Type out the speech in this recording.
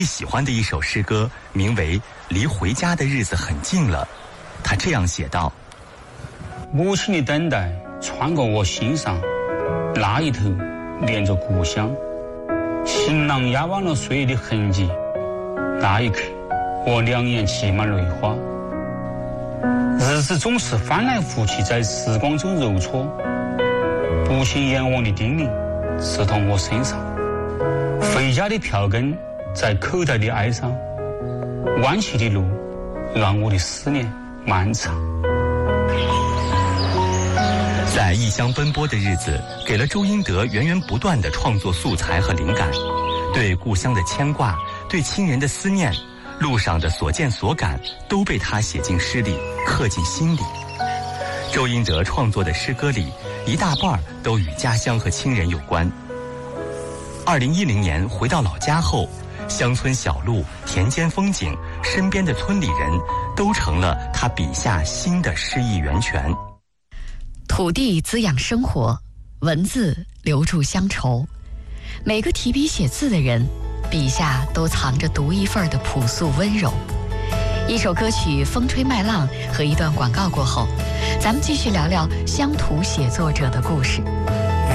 最喜欢的一首诗歌名为《离回家的日子很近了》，他这样写道： 母亲的等待穿过我心上，那一头连着故乡，行囊压弯了岁月的痕迹，那一刻我两眼挤满泪花。日子总是翻来覆去在时光中揉搓，不信阎王的叮咛刺痛我身上，回家的票根在口袋里哀伤，弯曲的路让我的思念漫长。 在异乡奔波的日子，给了周英德源源不断的创作素材和灵感，对故乡的牵挂，对亲人的思念，路上的所见所感，都被他写进诗里，刻进心里。周英德创作的诗歌里，一大半都与家乡和亲人有关。2010年回到老家后，乡村小路、田间风景、身边的村里人，都成了他笔下新的诗意源泉。 土地滋养生活，文字留住乡愁。每个提笔写字的人，笔下都藏着独一份的朴素温柔。一首歌曲《风吹麦浪》和一段广告过后，咱们继续聊聊乡土写作者的故事。